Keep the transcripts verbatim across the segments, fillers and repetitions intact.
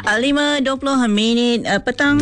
Uh, lima dua puluh minit uh, petang.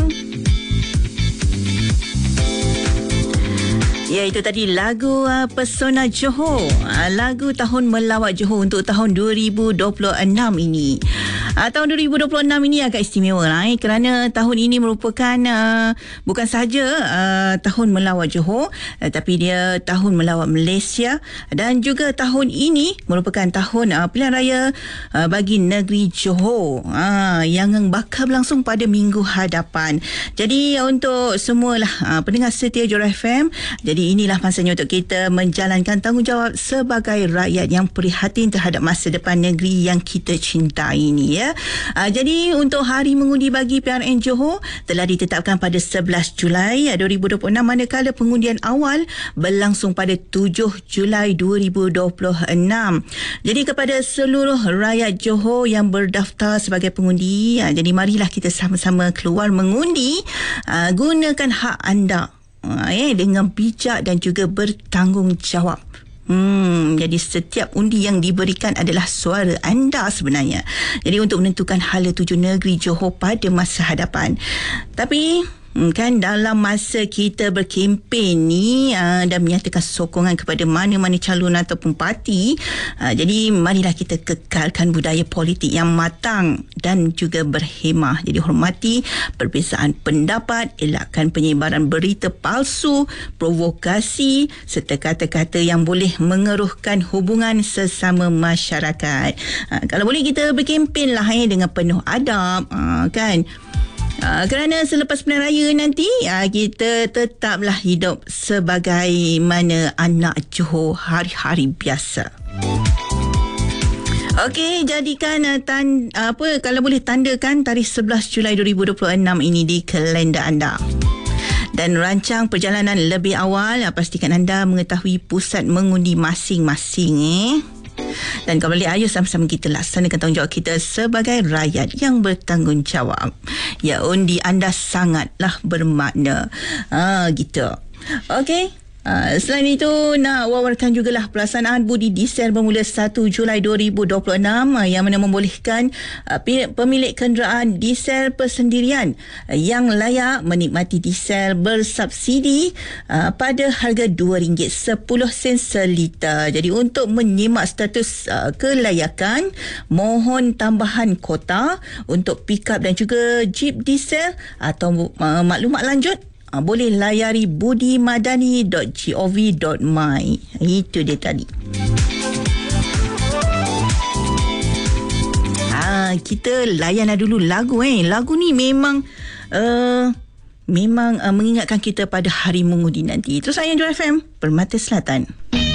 Ya, itu tadi lagu uh, Pesona Johor. Uh, lagu Tahun Melawat Johor untuk tahun dua ribu dua puluh enam ini. Uh, tahun dua ribu dua puluh enam ini agak istimewa lah, eh, kerana tahun ini merupakan uh, bukan sahaja uh, Tahun Melawat Johor, uh, tapi dia Tahun Melawat Malaysia, dan juga tahun ini merupakan tahun uh, pilihan raya uh, bagi negeri Johor uh, yang bakal berlangsung pada minggu hadapan. Jadi uh, untuk semualah uh, pendengar setia Johor F M, jadi inilah masanya untuk kita menjalankan tanggungjawab sebagai rakyat yang prihatin terhadap masa depan negeri yang kita cintai ini, ya. Uh, jadi untuk hari mengundi bagi P R N Johor telah ditetapkan pada sebelas Julai dua ribu dua puluh enam, manakala pengundian awal berlangsung pada tujuh Julai dua ribu dua puluh enam. Jadi kepada seluruh rakyat Johor yang berdaftar sebagai pengundi, uh, jadi marilah kita sama-sama keluar mengundi, uh, gunakan hak anda eh, dengan bijak dan juga bertanggungjawab. Hmm, jadi setiap undi yang diberikan adalah suara anda sebenarnya. Jadi untuk menentukan hala tuju negeri Johor pada masa hadapan. Tapi kan dalam masa kita berkempen ni uh, dan menyatakan sokongan kepada mana-mana calon ataupun parti, uh, jadi marilah kita kekalkan budaya politik yang matang dan juga berhemah. Jadi hormati perbezaan pendapat, elakkan penyebaran berita palsu, provokasi serta kata-kata yang boleh mengeruhkan hubungan sesama masyarakat. Uh, kalau boleh kita berkempen lah eh, dengan penuh adab, uh, kan. Uh, kerana selepas pilihan raya nanti uh, kita tetaplah hidup sebagaimana anak Johor hari-hari biasa. Okey, jadikan uh, tan, uh, apa kalau boleh tandakan tarikh sebelas Julai dua ribu dua puluh enam ini di kalender anda. Dan rancang perjalanan lebih awal, uh, pastikan anda mengetahui pusat mengundi masing-masing, eh. Dan kalau boleh, ayo sama-sama kita laksanakan tanggungjawab kita sebagai rakyat yang bertanggungjawab. Ya, undi anda sangatlah bermakna. Ah, gitu. Okey. Uh, selain itu, nak wawarkan jugalah pelaksanaan budi diesel bermula satu Julai dua ribu dua puluh enam uh, yang mana membolehkan uh, pemilik kenderaan diesel persendirian uh, yang layak menikmati diesel bersubsidi uh, pada harga dua ringgit sepuluh sen seliter. Jadi untuk menyimak status uh, kelayakan, mohon tambahan kota untuk pick-up dan juga jeep diesel atau uh, maklumat lanjut, Ha, boleh layari budimadani dot gov dot my. Itu dia tadi. Ha, kita layan dulu lagu eh. Lagu ni memang uh, memang uh, mengingatkan kita pada hari mengundi nanti. Itu saya Johor F M, Permata Selatan.